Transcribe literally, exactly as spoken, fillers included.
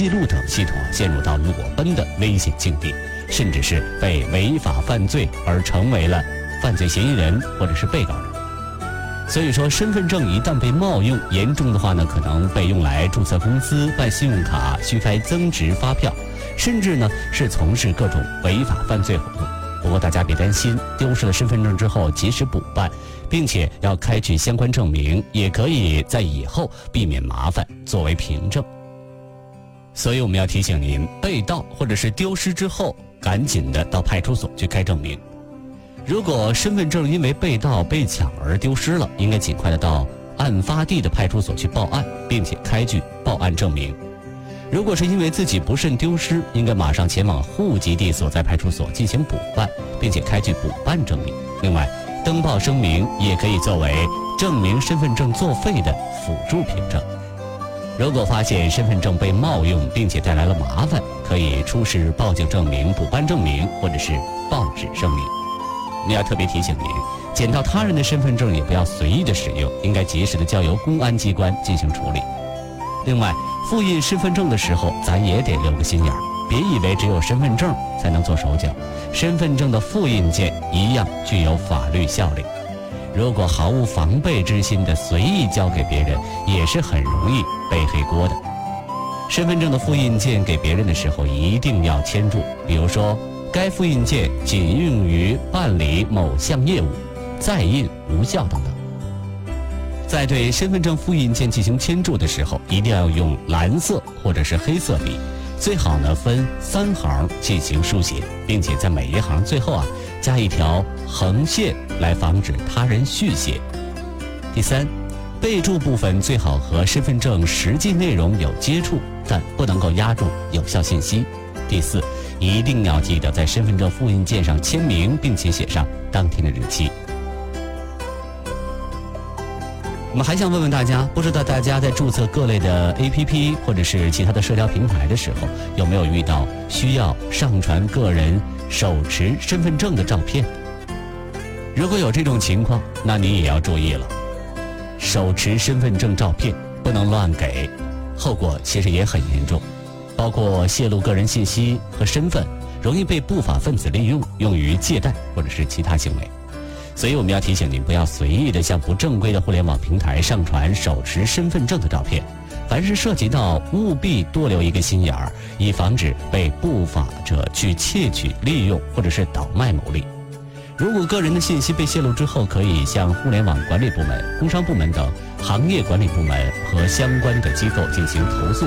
记录等系统陷入到裸奔的危险境地，甚至是被违法犯罪而成为了犯罪嫌疑人或者是被告人。所以说，身份证一旦被冒用，严重的话呢，可能被用来注册公司、办信用卡、续开增值发票，甚至呢是从事各种违法犯罪活动。不过大家别担心，丢失了身份证之后及时补办，并且要开具相关证明，也可以在以后避免麻烦作为凭证。所以我们要提醒您，被盗或者是丢失之后，赶紧的到派出所去开证明。如果身份证因为被盗被抢而丢失了，应该尽快的到案发地的派出所去报案，并且开具报案证明。如果是因为自己不慎丢失，应该马上前往户籍地所在派出所进行补办，并且开具补办证明。另外，登报声明也可以作为证明身份证作废的辅助凭证。如果发现身份证被冒用并且带来了麻烦，可以出示报警证明、补办证明或者是报纸声明。我们要特别提醒您，捡到他人的身份证也不要随意的使用，应该及时的交由公安机关进行处理。另外，复印身份证的时候，咱也得留个心眼儿，别以为只有身份证才能做手脚，身份证的复印件一样具有法律效力。如果毫无防备之心的随意交给别人，也是很容易背黑锅的。身份证的复印件给别人的时候，一定要签注，比如说该复印件仅用于办理某项业务，再印无效等等。在对身份证复印件进行签注的时候，一定要用蓝色或者是黑色笔，最好呢分三行进行书写，并且在每一行最后啊加一条横线来防止他人续写。第三，备注部分最好和身份证实际内容有接触，但不能够压住有效信息。第四，一定要记得在身份证复印件上签名，并且写上当天的日期。我们还想问问大家，不知道大家在注册各类的 A P P 或者是其他的社交平台的时候，有没有遇到需要上传个人手持身份证的照片？如果有这种情况，那你也要注意了，手持身份证照片不能乱给，后果其实也很严重，包括泄露个人信息和身份，容易被不法分子利用，用于借贷或者是其他行为。所以我们要提醒您，不要随意的向不正规的互联网平台上传手持身份证的照片，凡是涉及到，务必多留一个心眼儿，以防止被不法者去窃取、利用或者是倒卖牟利。如果个人的信息被泄露之后，可以向互联网管理部门、工商部门等行业管理部门和相关的机构进行投诉。